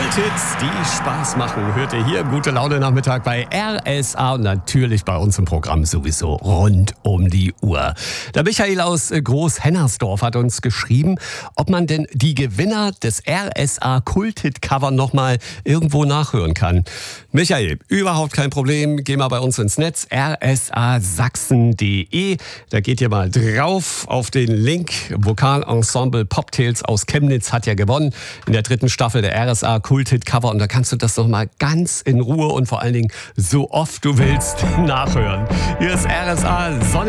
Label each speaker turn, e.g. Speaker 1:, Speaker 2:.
Speaker 1: Kulthits, die Spaß machen, hört ihr hier. Gute Laune Nachmittag bei RSA und natürlich bei uns im Programm sowieso rund um die Uhr. Der Michael aus Groß-Hennersdorf hat uns geschrieben, ob man denn die Gewinner des RSA Kulthit-Cover nochmal irgendwo nachhören kann. Michael, überhaupt kein Problem. Geh mal bei uns ins Netz, rsasachsen.de. Da geht ihr mal drauf auf den Link. Vokalensemble Poptails aus Chemnitz hat ja gewonnen in der 3. Staffel der RSA Kulthit-Cover. Und da kannst du das nochmal ganz in Ruhe und vor allen Dingen so oft du willst nachhören. Hier ist RSA Sonne.